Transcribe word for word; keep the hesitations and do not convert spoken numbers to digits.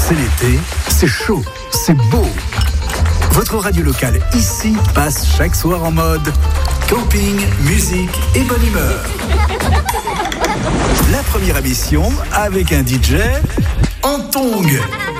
C'est l'été, c'est chaud, c'est beau. Votre radio locale ici passe chaque soir en mode camping, musique et bonne humeur. La première émission avec un D J en tongs.